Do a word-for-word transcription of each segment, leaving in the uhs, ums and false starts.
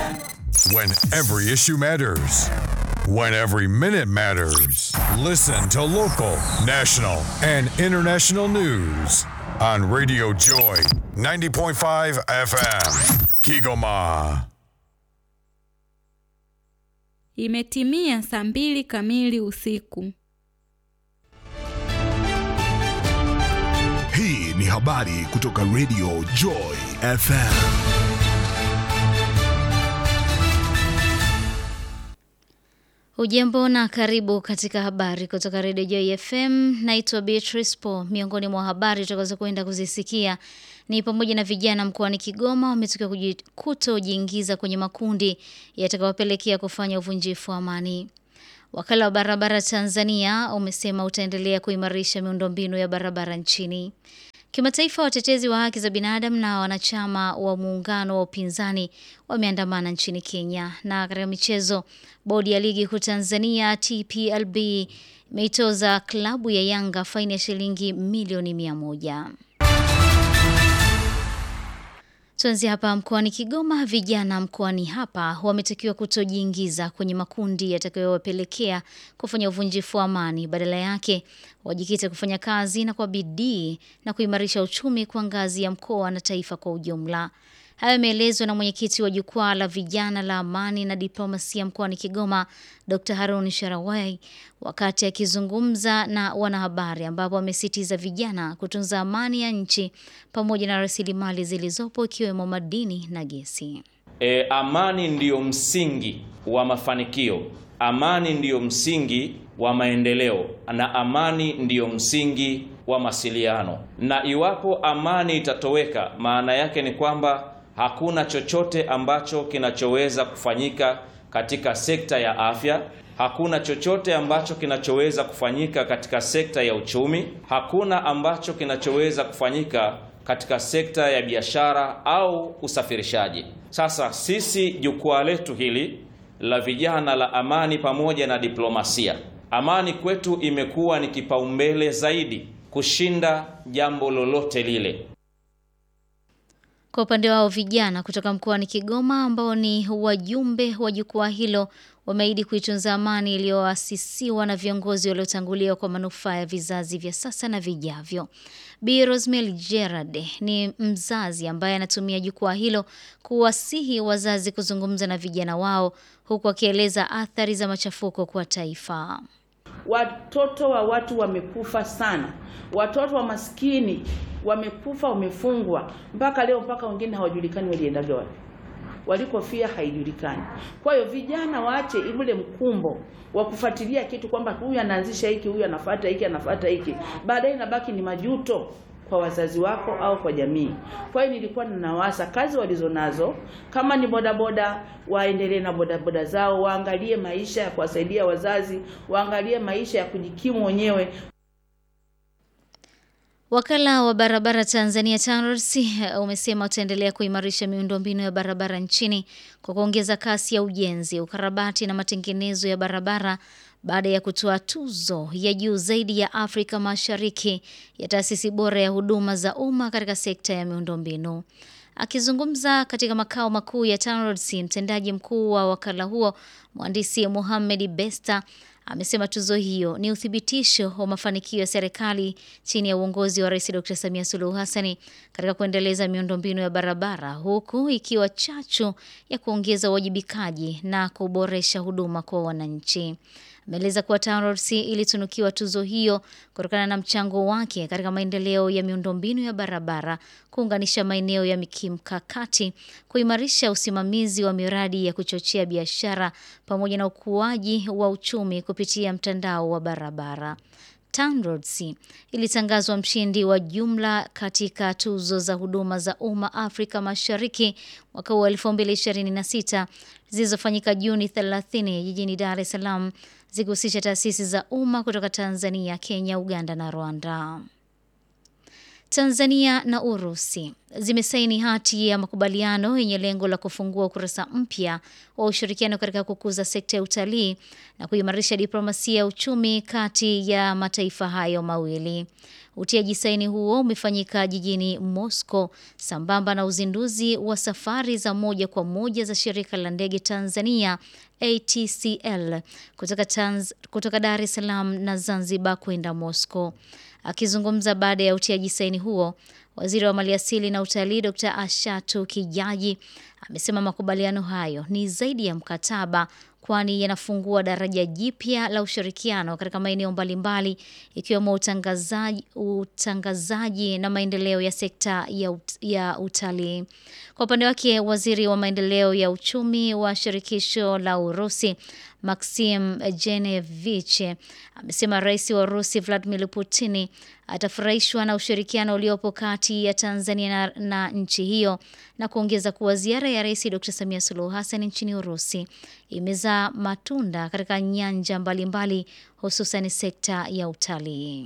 When every issue matters. When every minute matters. Listen to local, national, and international news on Radio Joy ninety point five F M. Kigoma. Imetimia saa mbili kamili usiku. Hii ni habari kutoka Radio Joy F M. Ujambo na karibu katika habari kutoka Radio Joy F M. Naitwa Beatrice Po. Miongoni mwa habari tutakazo kwenda kuzisikia ni pamoja na vijana mkoani Kigoma wametokea kutojiingiza kwenye makundi yatakayowapelekea kufanya uvunjifu wa amani. Wakala wa barabara Tanzania umesema utaendelea kuimarisha miundombinu ya barabara nchini. Kimataifa, watetezi wa haki za binadamu na wanachama wa muungano wa upinzani wameandamana nchini Kenya. Na katika michezo, bodi ya ligi kuu Tanzania T P L B imeitoza klabu ya Yanga faini ya shilingi milioni mia moja. Tuanze hapa mkoani Kigoma. Vijana mkoani hapa wametakiwa kutojiingiza kwenye makundi yatakayowapelekea kufanya uvunjifu wa amani. Badala yake wajikite kufanya kazi na kwa bidii na kuimarisha uchumi kwa ngazi ya mkoa na taifa kwa ujumla. Hayo yameelezwa na mwenyekiti wa jukwaa la vijana la amani na diplomasia mkoani Kigoma, Doctor Harun Sharawai, wakati akizungumza na wanahabari, ambapo amesitiza vijana kutunza amani ya nchi pamoja na rasilimali zilizopo ikiwemo madini na gesi. E, amani ndiyo msingi wa mafanikio. Amani ndiyo msingi wa maendeleo na amani ndiyo msingi wa masiliano. Na iwapo amani itatoweka, maana yake ni kwamba hakuna chochote ambacho kinachoweza kufanyika katika sekta ya afya, hakuna chochote ambacho kinachoweza kufanyika katika sekta ya uchumi, hakuna ambacho kinachoweza kufanyika katika sekta ya biashara au usafirishaji. Sasa sisi jukwaa letu hili la vijana la amani pamoja na diplomasia, amani kwetu imekuwa ni kipaumbele zaidi kushinda jambo lolote lile. Kwa upande wao, vijana kutoka mkoani Kigoma ambao ni wajumbe wa jukwaa hilo wameahidi kuitunza amani iliyoasisiwa na viongozi waliotangulia kwa manufaa ya vizazi vya sasa na vijavyo. Bi Rosemary Gerard ni mzazi ambaye anatumia jukwaa hilo kuwasihi wazazi kuzungumza na vijana wao, huku akieleza athari za machafuko kwa taifa. Watoto wa watu wamekufa sana. Watoto wa maskini wamekufa, wamefungwa mpaka leo, mpaka wengine hawajulikani waliendaga wapi. Walikofia haijulikani. Kwa hiyo vijana waache ile mkumbo wa kufuatilia kitu kwamba huyu anaanzisha hiki, huyu anafuata hiki, anafuata hiki. Baadaye inabaki ni majuto kwa wazazi wako au kwa jamii. Kwa hiyo nilikuwa ninawaasa kazi walizonazo, kama ni bodaboda waendelee na bodaboda zao, waangalie maisha ya kuwasaidia wazazi, waangalie maisha ya kujikimu wenyewe. Wakala wa barabara Tanzania TANROADS umesema utaendelea kuimarisha miundombinu ya barabara nchini kwa kuongeza kasi ya ujenzi, ukarabati na matengenezo ya barabara baada ya kutoa tuzo ya juu zaidi ya Afrika Mashariki ya taasisi bora ya huduma za umma katika sekta ya miundombinu. Akizungumza katika makao makuu ya TANROADS, mtendaji mkuu wa wakala huo, Mhandisi Mohamed Besta, amesema tuzo hiyo ni uthibitisho wa mafanikio ya serikali chini ya uongozi wa Rais Doctor Samia Suluhu Hassan katika kuendeleza miundombinu ya barabara, huku ikiwa chachu ya kuongeza uwajibikaji na kuboresha huduma kwa wananchi. Ameeleza kuwa TANROADS ilitunukiwa tuzo hiyo kutokana na mchango wake katika maendeleo ya miundombinu ya barabara, kuunganisha maeneo ya kimkakati, kuimarisha usimamizi wa miradi ya kuchochea biashara pamoja na ukuaji wa uchumi kupitia mtandao wa barabara. TANROADS ilitangazwa mshindi wa jumla katika tuzo za huduma za umma Afrika Mashariki mwaka wa elfu mbili ishirini na sita zilizofanyika Juni thelathini jijini Dar es Salaam, zikihusisha taasisi za umma kutoka Tanzania, Kenya, Uganda na Rwanda. Tanzania na Urusi zimesaini hati ya makubaliano yenye lengo la kufungua ukurasa mpya wa ushirikiano katika kukuza sekta ya utalii na kuimarisha diplomasia ya uchumi kati ya mataifa hayo mawili. Utiaji saini huo umefanyika jijini Moscow sambamba na uzinduzi wa safari za moja kwa moja za shirika la ndege Tanzania A T C L kutoka Tanz, kutoka Dar es Salaam na Zanzibar kwenda Moscow. Akizungumza baada ya utiaji saini huo, Waziri wa Maliasili na Utalii Dokta Ashatu Kijaji amesema makubaliano hayo ni zaidi ya mkataba, kwani yanafungua daraja jipya la ushirikiano katika maeneo mbalimbali ikiwemo utangazaji, utangazaji na maendeleo ya sekta ya, ut, ya utalii. Kwa upande wake, Waziri wa Maendeleo ya Uchumi wa Shirikisho la Urusi Maxim Genevich amesema Rais wa Urusi Vladimir Putin atafurahishwa na ushirikiano uliopo kati ya Tanzania na, na nchi hiyo na kuongeza kuwa ziara ya Rais Dokta Samia Suluhu Hassan nchini Urusi imezaa matunda katika nyanja mbalimbali hususan sekta ya utalii.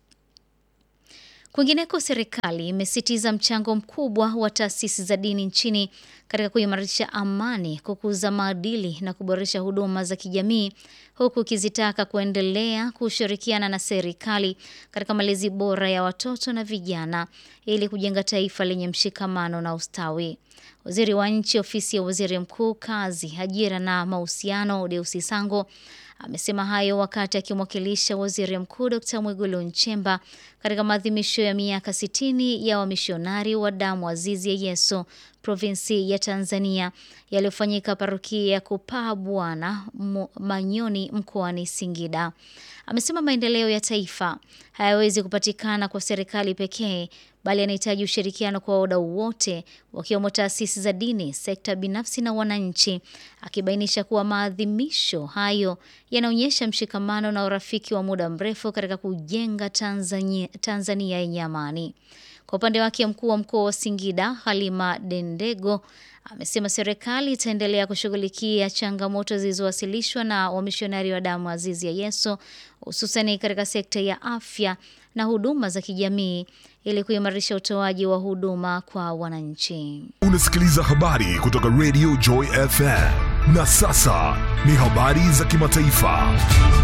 Kwingineko, serikali imesitiza mchango mkubwa wa taasisi za dini nchini katika kuimarisha amani, kukuza maadili na kuboresha huduma za kijamii, huku ikizitaka kuendelea kushirikiana na serikali katika malezi bora ya watoto na vijana ili kujenga taifa lenye mshikamano na ustawi. Waziri wa Nchi, Ofisi ya Waziri Mkuu, Kazi, Ajira na Mahusiano, Deusi Sango amesema hayo wakati akimwakilisha Waziri Mkuu Dokta Mwigulu Nchemba katika maadhimisho ya miaka sitini ya wamishonari wa damu azizi ya Yesu provinsi ya Tanzania yaliyofanyika parokia ya Kupaa Bwana Manyoni mkoani Singida. Amesema maendeleo ya taifa hayawezi kupatikana kwa serikali pekee, bali yanahitaji ushirikiano kwa wadau wote wakiwemo taasisi za dini, sekta binafsi na wananchi, akibainisha kuwa maadhimisho hayo yanaonyesha mshikamano na urafiki wa muda mrefu katika kujenga Tanzania Tanzania yenye amani. Kwa upande wake, mkuu wa mkoa wa Singida Halima Dendego amesema serikali itaendelea kushughulikia changamoto zilizowasilishwa na wamishonari wa damu azizi ya Yesu hususan katika sekta ya afya na huduma za kijamii ili kuimarisha utoaji wa huduma kwa wananchi. Unasikiliza habari kutoka Radio Joy F M. Na sasa ni habari za kimataifa.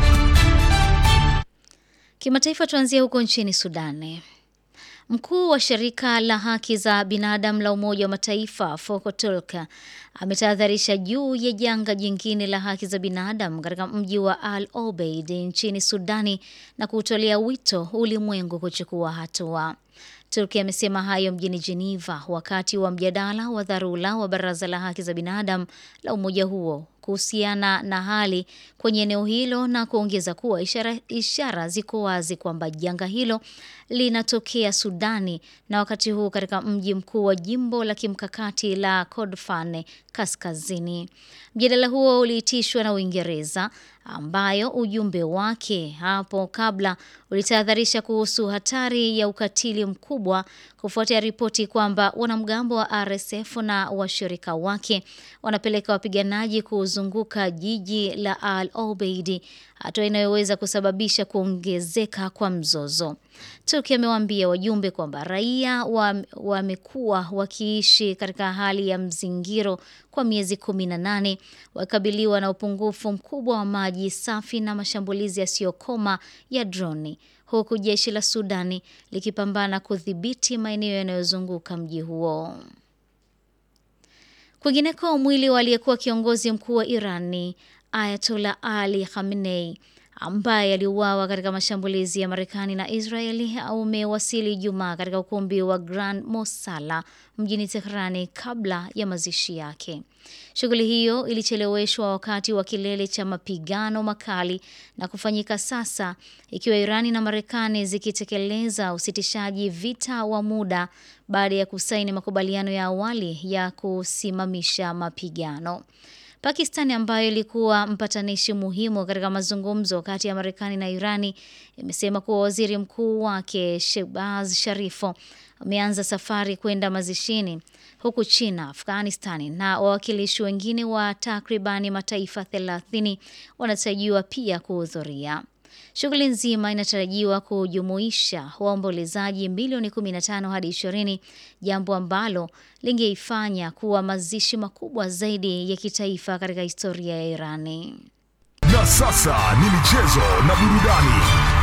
Kimataifa, tuanzie huko nchini Sudan. Mkuu wa shirika la haki za binadamu la Umoja wa Mataifa Volker Turk ametahadharisha juu ya janga jingine la haki za binadamu katika mji wa Al Obeid nchini Sudani na kutolea wito ulimwengu kuchukua hatua. Turki amesema hayo mjini Geneva wakati wa mjadala wa dharura wa Baraza la Haki za Binadamu la umoja huo kuhusiana na hali kwenye eneo hilo na kuongeza kuwa ishara, ishara ziko wazi kwamba janga hilo linatokea Sudani na wakati huu katika mji mkuu wa jimbo la kimkakati la Kordofan kaskazini. Mjadala huo uliitishwa na Uingereza ambayo ujumbe wake hapo kabla ulitahadharisha kuhusu hatari ya ukatili mkubwa kufuatia ripoti kwamba wanamgambo wa R S F na washirika wake wanapeleka wapiganaji kuzunguka jiji la Al Obeid, hatua inayoweza kusababisha kuongezeka kwa mzozo. Turki amewaambia wajumbe kwamba raia wamekuwa wa wakiishi katika hali ya mzingiro kwa miezi kumi na nane, wakabiliwa na upungufu mkubwa wa maji safi na mashambulizi yasiyokoma ya droni, huku jeshi la Sudani likipambana kudhibiti maeneo yanayozunguka mji huo. Kwingineko, mwili wa aliyekuwa kiongozi mkuu wa Irani Ayatollah Ali Khamenei ambaye aliuawa katika mashambulizi ya Marekani na Israeli umewasili Ijumaa katika ukumbi wa Grand Mosala mjini Tehran kabla ya mazishi yake. Shughuli hiyo ilicheleweshwa wakati wa kilele cha mapigano makali na kufanyika sasa ikiwa Irani na Marekani zikitekeleza usitishaji vita wa muda baada ya kusaini makubaliano ya awali ya kusimamisha mapigano. Pakistan ambayo ilikuwa mpatanishi muhimu katika mazungumzo kati ya Marekani na Irani imesema kuwa waziri mkuu wake Shehbaz Sharif ameanza safari kwenda mazishini, huku China, Afghanistan na wawakilishi wengine wa takribani mataifa thelathini wanatarajiwa pia kuhudhuria. Shughuli nzima inatarajiwa kujumuisha waombolezaji milioni kumi na tano hadi ishirini, jambo ambalo lingeifanya kuwa mazishi makubwa zaidi ya kitaifa katika historia ya Irani. Na sasa ni michezo na burudani.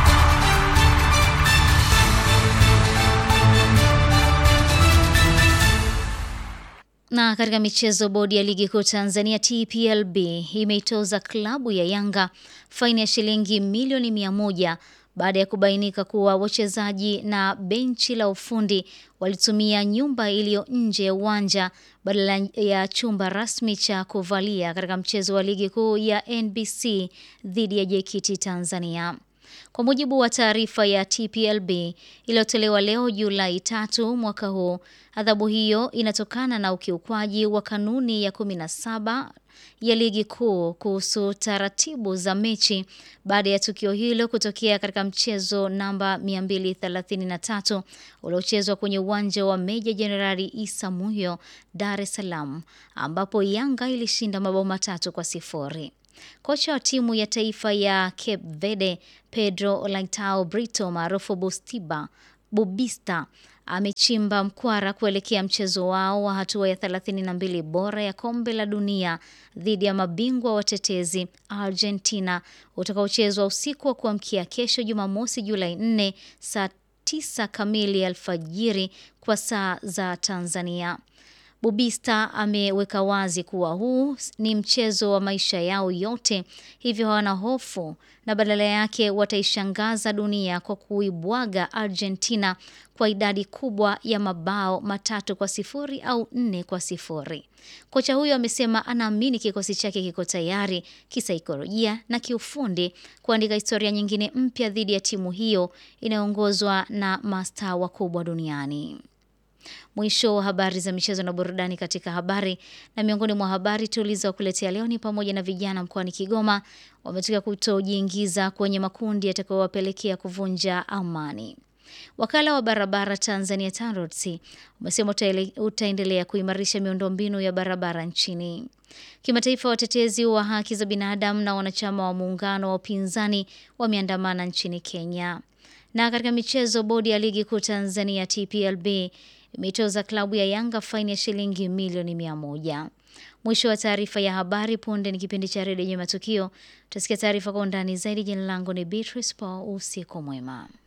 Na katika michezo, bodi ya ligi kuu Tanzania T P L B imeitoza klabu ya Yanga faini ya shilingi milioni mia moja baada ya kubainika kuwa wachezaji na benchi la ufundi walitumia nyumba iliyo nje ya uwanja badala ya chumba rasmi cha kuvalia katika mchezo wa ligi kuu ya N B C dhidi ya J K T Tanzania. Kwa mujibu wa taarifa ya T P L B iliyotolewa leo Julai tatu mwaka huu, adhabu hiyo inatokana na ukiukwaji wa kanuni ya kumi na saba ya ligi kuu kuhusu taratibu za mechi baada ya tukio hilo kutokea katika mchezo namba mia mbili thelathini na tatu uliochezwa kwenye uwanja wa Meja Jenerali Isa Muhyo, Dar es Salaam, ambapo Yanga ilishinda mabao matatu kwa sifuri. Kocha wa timu ya taifa ya Cape Verde, Pedro Olaitao Brito maarufu Bustiba Bubista, amechimba mkwara kuelekea mchezo wao wa hatua ya thelathini na mbili bora ya kombe la dunia dhidi ya mabingwa watetezi Argentina, utakaochezwa usiku wa kuamkia kesho Jumamosi Julai nne saa tisa kamili alfajiri kwa saa za Tanzania. Bubista ameweka wazi kuwa huu ni mchezo wa maisha yao yote, hivyo hawana hofu na badala yake wataishangaza dunia kwa kuibwaga Argentina kwa idadi kubwa ya mabao matatu kwa sifuri au nne kwa sifuri. Kocha huyo amesema anaamini kikosi chake kiko tayari kisaikolojia na kiufundi kuandika historia nyingine mpya dhidi ya timu hiyo inayoongozwa na mastaa wakubwa duniani. Mwisho wa habari za michezo na burudani katika habari. Na miongoni mwa habari tulizo kuletea leo ni pamoja na vijana mkoani Kigoma wametoka kutojiingiza kwenye makundi yatakayowapelekea kuvunja amani. Wakala wa barabara Tanzania TANROADS umesema utaendelea kuimarisha miundombinu ya barabara nchini. Kimataifa, watetezi wa haki za binadamu na wanachama wa muungano wa upinzani wameandamana nchini Kenya. Na katika michezo, bodi ya ligi kuu Tanzania T P L B imetoza klabu ya Yanga faini ya shilingi milioni mia moja. Mwisho wa taarifa ya habari. Punde ni kipindi cha redio yenye matukio. Tutasikia taarifa kwa undani zaidi. Jina langu ni Beatrice Paul. Usiku mwema.